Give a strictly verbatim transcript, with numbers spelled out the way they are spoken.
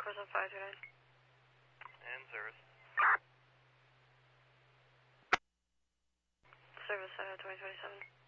course on five two nine. And service. Service uh, twenty twenty-seven.